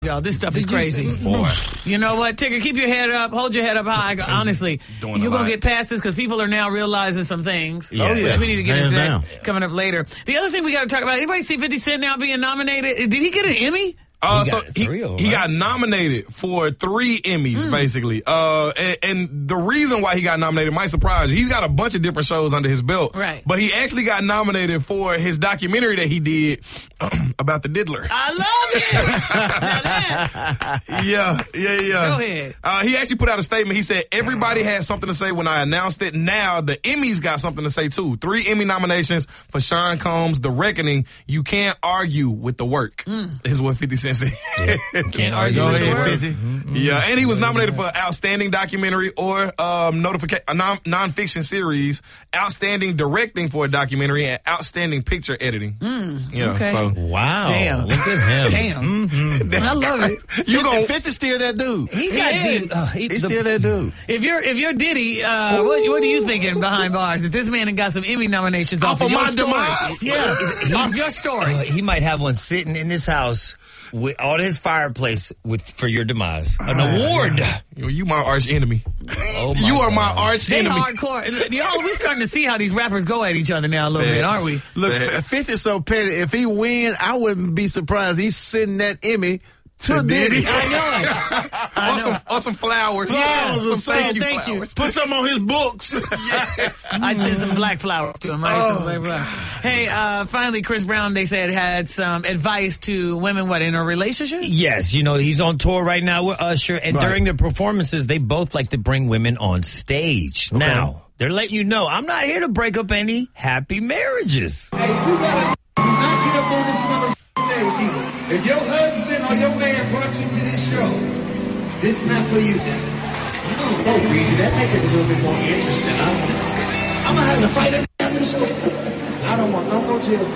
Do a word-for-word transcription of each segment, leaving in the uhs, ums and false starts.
Y'all, this stuff is crazy. Boy. You know what, Tigger? Keep your head up. Hold your head up high. Honestly, Doing you're a going lot. to get past this because people are now realizing some things. Yeah. Oh, yeah. Which we need to get Hands into down. that coming up later. The other thing we got to talk about, anybody see fifty Cent now being nominated? Did he get an Emmy? Uh, He so got he, three of them, he right? got nominated for three Emmys, basically. Uh, and, and the reason why he got nominated might surprise you. He's got a bunch of different shows under his belt. Right. But he actually got nominated for his documentary that he did um, about the diddler. I love it. Now that- Yeah, yeah, yeah. Go ahead. Uh, he actually put out a statement. He said, everybody had something to say when I announced it. Now the Emmys got something to say, too. Three Emmy nominations for Sean Combs' The Reckoning. You can't argue with the work, is what fifty Cent said. Can't argue Go with the ahead, word. fifty. Yeah, and he was nominated for Outstanding Documentary or um, notifica- a non- nonfiction series, Outstanding Directing for a Documentary, and Outstanding Picture Editing. yeah, okay. so Wow. Damn. Look at him. Damn. Mm-hmm. I love it. you fifty, gonna fifty still that dude. He He got got hit. the, uh, he, He's the- still that dude. If you're if you're Diddy, uh, what, what are you thinking behind bars? That this man got some Emmy nominations off, Off of of your my story. demise? Yeah, off your story. Uh, he might have one sitting in his house with on his fireplace with for your demise. An award. You, you my arch enemy. Oh my you are my God. arch They enemy. hardcore. Y'all, we starting to see how these rappers go at each other now a little bit, aren't we? Look, Facts. fifty so petty. If he win, I wouldn't be surprised. He's sending that Emmy to Diddy. I know it. I Or know. some, or some flowers. Yeah, some some thank you thank you. flowers. Put some on his books. Yes. I'd send some black flowers to him. Right? Some black flowers. Hey, uh, finally, Chris Brown, they said, had some advice to women, what, in a relationship? Yes, you know, he's on tour right now with Usher, and Right. during their performances, they both like to bring women on stage. Now, they're letting you know, I'm not here to break up any happy marriages. Hey, you gotta not get up on this mother stage either. If your husband or your man brought you to this show, this is not for you. I don't know, Breezy. That make it a little bit more interesting. I'm, I'm gonna have to fight him after the show. I don't want no more jails.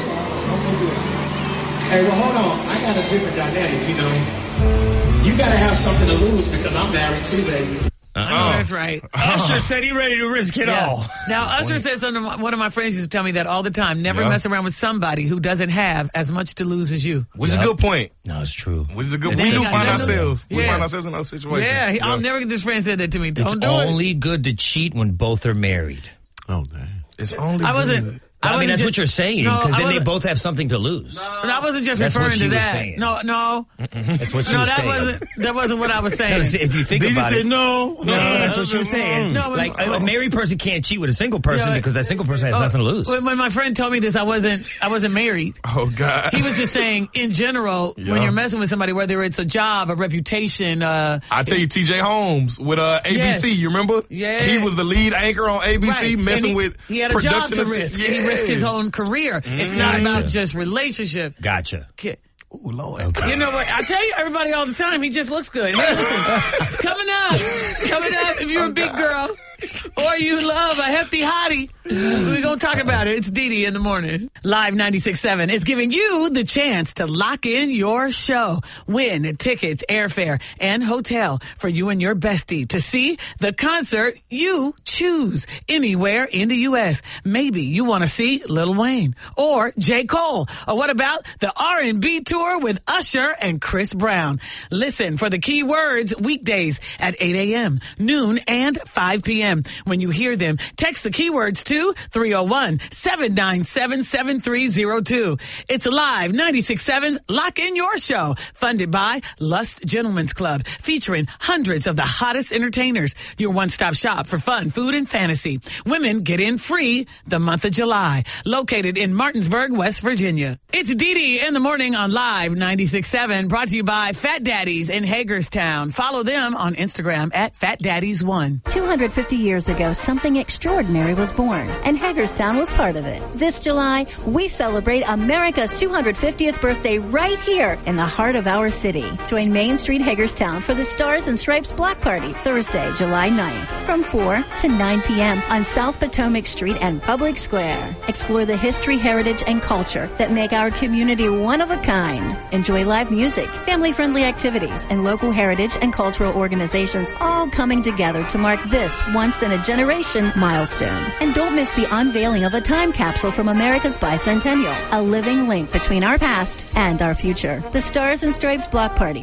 No more jails. Hey, well, hold on. I got a different dynamic, you know. You gotta have something to lose because I'm married too, baby. I know that's right. Usher said he ready to risk it Yeah. all. Now, Usher says something, one of my friends used to tell me that all the time. Never Yeah. mess around with somebody who doesn't have as much to lose as you. Which is a good point. No, it's true. Which is a good And We they do got find nothing- ourselves. We Yeah. find ourselves in those situations. Yeah, he, I'll never get this friend said that to me. Don't It's do it. only good to cheat when both are married. Oh, dang. It's only I wasn't. good. I, I, mean, wasn't that's ju- what you're saying, No, because I then they wasn't- both have something to lose. But I wasn't just That's what referring she to was that. saying. No, no, That's what she no. was That saying. wasn't. That wasn't what I was No, saying. if you think Diddy about said it. no. No, that's what she was saying. No, but- like a, a married person can't cheat with a single person Yeah, because that single person has Oh, nothing to lose. When, when my friend told me this, I wasn't. I wasn't married. Oh, God. He was just saying, in general, Yeah. when you're messing with somebody, whether it's a job, a reputation, uh, I tell you, T J Holmes with uh, A B C. Yes. You remember? Yeah. He was the lead anchor on A B C, right. messing And he, with he had a job production to assi- risk. Yeah. And he risked his own career. It's not Gotcha. about just relationship. Gotcha. Ki- Ooh, Lord. You know what? I tell you, everybody all the time, he just looks good. Hey, listen, coming up, coming up, if you're a big girl or you love a hefty hottie, we're going to talk about it. It's Dee Dee in the morning. Live ninety-six point seven is giving you the chance to lock in your show. Win tickets, airfare, and hotel for you and your bestie to see the concert you choose anywhere in the U S. Maybe you want to see Lil Wayne or J. Cole. Or what about the R and B tour with Usher and Chris Brown? Listen for the key words weekdays at eight a.m., noon, and five p.m. When you hear them, text the keywords to three oh one, seven nine seven, seven three oh two. It's Live ninety-six point seven's Lock In Your Show, funded by Lust Gentlemen's Club, featuring hundreds of the hottest entertainers. Your one-stop shop for fun, food, and fantasy. Women get in free the month of July. Located in Martinsburg, West Virginia. It's Dee Dee in the morning on Live ninety-six point seven, brought to you by Fat Daddies in Hagerstown. Follow them on Instagram at Fat Daddies one. two hundred fifty years ago, something extraordinary was born, and Hagerstown was part of it. This July, we celebrate America's two hundred fiftieth birthday right here in the heart of our city. Join Main Street Hagerstown for the Stars and Stripes Block Party, Thursday, July ninth, from four to nine p.m. on South Potomac Street and Public Square. Explore the history, heritage, and culture that make our community one of a kind. Enjoy live music, family-friendly activities, and local heritage and cultural organizations all coming together to mark this once-in-a-generation milestone. And don't miss the unveiling of a time capsule from America's bicentennial, a living link between our past and our future. The Stars and Stripes Block Party,